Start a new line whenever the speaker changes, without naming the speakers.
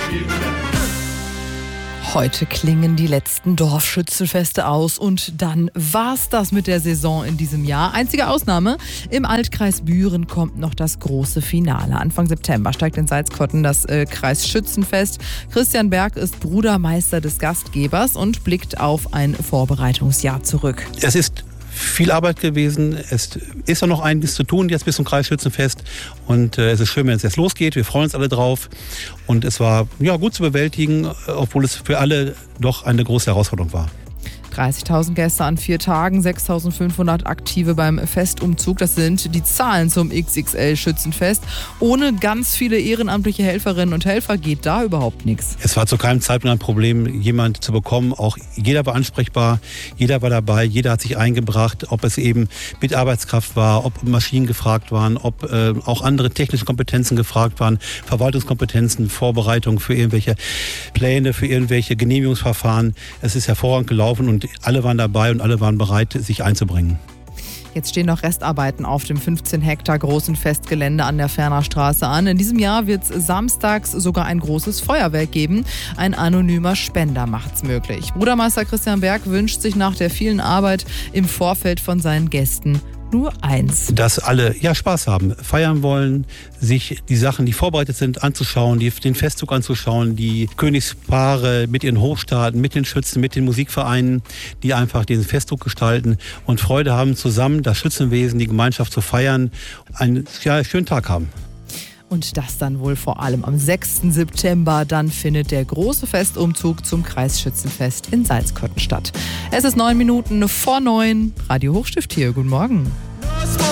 Heute klingen die letzten Dorfschützenfeste aus und dann war's das mit der Saison in diesem Jahr. Einzige Ausnahme, im Altkreis Büren kommt noch das große Finale. Anfang September steigt in Salzkotten das Kreisschützenfest. Christian Berg ist Brudermeister des Gastgebers und blickt auf ein Vorbereitungsjahr zurück.
Es ist viel Arbeit gewesen. Es ist auch noch einiges zu tun jetzt bis zum Kreisschützenfest. Und es ist schön, wenn es jetzt losgeht. Wir freuen uns alle drauf. Und es war gut zu bewältigen, obwohl es für alle doch eine große Herausforderung war.
30.000 Gäste an 4 Tagen, 6.500 Aktive beim Festumzug. Das sind die Zahlen zum XXL-Schützenfest. Ohne ganz viele ehrenamtliche Helferinnen und Helfer geht da überhaupt nichts.
Es war zu keinem Zeitpunkt ein Problem, jemanden zu bekommen. Auch jeder war ansprechbar, jeder war dabei, jeder hat sich eingebracht. Ob es eben mit Arbeitskraft war, ob Maschinen gefragt waren, ob auch andere technische Kompetenzen gefragt waren, Verwaltungskompetenzen, Vorbereitung für irgendwelche Pläne, für irgendwelche Genehmigungsverfahren. Es ist hervorragend gelaufen und alle waren dabei und alle waren bereit, sich einzubringen.
Jetzt stehen noch Restarbeiten auf dem 15 Hektar großen Festgelände an der Ferner Straße an. In diesem Jahr wird es samstags sogar ein großes Feuerwerk geben. Ein anonymer Spender macht's möglich. Brudermeister Christian Berg wünscht sich nach der vielen Arbeit im Vorfeld von seinen Gästen nur eins.
Dass alle Spaß haben, feiern wollen, sich die Sachen, die vorbereitet sind, anzuschauen, den Festzug anzuschauen, die Königspaare mit ihren Hofstaaten, mit den Schützen, mit den Musikvereinen, die einfach diesen Festzug gestalten und Freude haben, zusammen das Schützenwesen, die Gemeinschaft zu feiern, einen schönen Tag haben.
Und das dann wohl vor allem am 6. September. Dann findet der große Festumzug zum Kreisschützenfest in Salzkotten statt. Es ist 9 Minuten vor 9. Radio Hochstift hier. Guten Morgen.